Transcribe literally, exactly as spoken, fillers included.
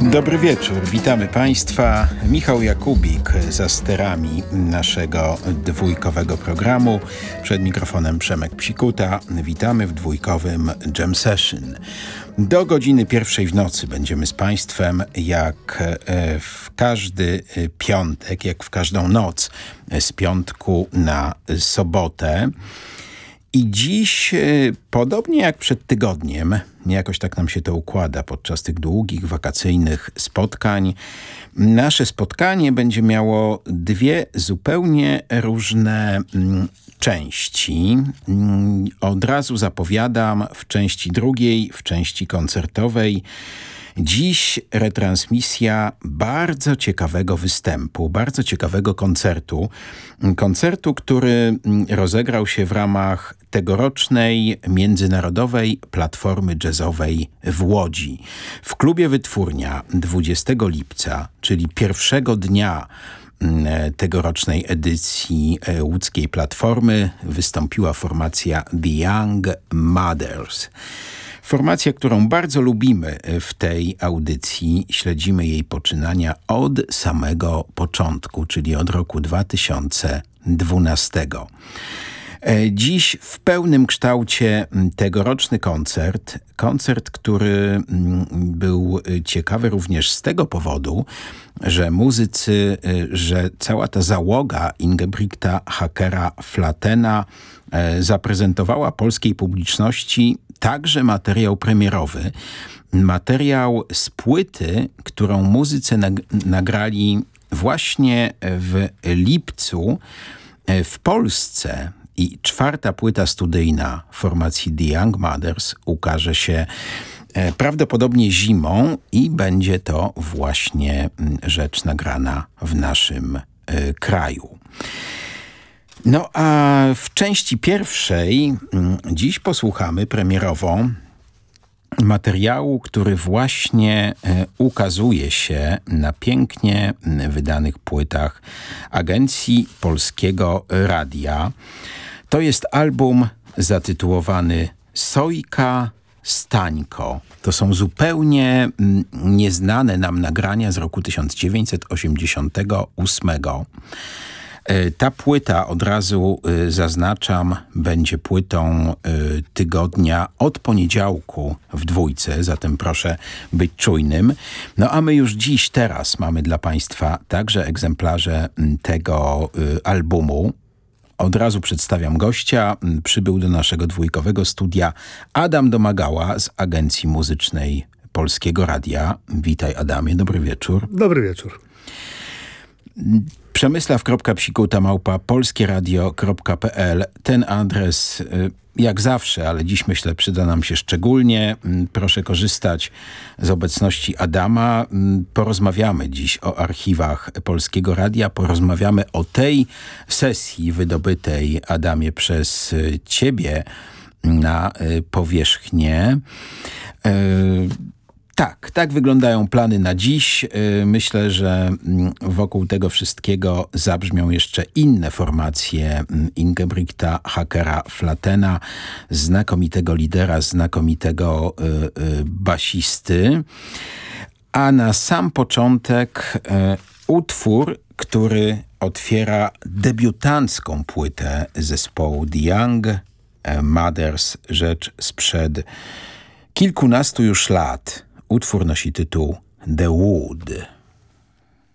Dobry wieczór, witamy Państwa. Michał Jakubik za sterami naszego dwójkowego programu. Przed mikrofonem Przemek Psikuta. Witamy w dwójkowym Jam Session. Do godziny pierwszej w nocy będziemy z Państwem jak w każdy piątek, jak w każdą noc z piątku na sobotę. I dziś, podobnie jak przed tygodniem, jakoś tak nam się to układa podczas tych długich, wakacyjnych spotkań, nasze spotkanie będzie miało dwie zupełnie różne mm, części. Od razu zapowiadam, w części drugiej, w części koncertowej, dziś retransmisja bardzo ciekawego występu, bardzo ciekawego koncertu. Koncertu, który rozegrał się w ramach tegorocznej Międzynarodowej Platformy Jazzowej w Łodzi. W klubie Wytwórnia dwudziestego lipca, czyli pierwszego dnia tegorocznej edycji łódzkiej Platformy, wystąpiła formacja The Young Mothers. Formacja, którą bardzo lubimy w tej audycji, śledzimy jej poczynania od samego początku, czyli od roku dwa tysiące dwunastego. Dziś w pełnym kształcie tegoroczny koncert. Koncert, który był ciekawy również z tego powodu, że muzycy, że cała ta załoga Ingebrigta Hackera-Flattena zaprezentowała polskiej publiczności także materiał premierowy. Materiał z płyty, którą muzycy nag- nagrali właśnie w lipcu w Polsce. I czwarta płyta studyjna formacji The Young Mothers ukaże się prawdopodobnie zimą i będzie to właśnie rzecz nagrana w naszym y, kraju. No a w części pierwszej dziś posłuchamy premierowo materiału, który właśnie ukazuje się na pięknie wydanych płytach Agencji Polskiego Radia. To jest album zatytułowany Sojka Stańko. To są zupełnie nieznane nam nagrania z roku tysiąc dziewięćset osiemdziesiątego ósmego. Ta płyta, od razu zaznaczam, będzie płytą tygodnia od poniedziałku w dwójce, zatem proszę być czujnym. No a my już dziś, teraz mamy dla Państwa także egzemplarze tego albumu. Od razu przedstawiam gościa. Przybył do naszego dwójkowego studia Adam Domagała z Agencji Muzycznej Polskiego Radia. Witaj, Adamie, dobry wieczór. Dobry wieczór. Przemysław kropka psikuta małpa polskieradio kropka pe el. Ten adres jak zawsze, ale dziś myślę przyda nam się szczególnie. Proszę korzystać z obecności Adama. Porozmawiamy dziś o archiwach Polskiego Radia. Porozmawiamy o tej sesji wydobytej, Adamie, przez ciebie na powierzchnię. Tak, tak wyglądają plany na dziś. Myślę, że wokół tego wszystkiego zabrzmią jeszcze inne formacje Ingebrigta Hackera-Flattena, znakomitego lidera, znakomitego y, y, basisty. A na sam początek y, utwór, który otwiera debiutancką płytę zespołu The Young Mothers, rzecz sprzed kilkunastu już lat. Utwór nosi tytuł The Wood.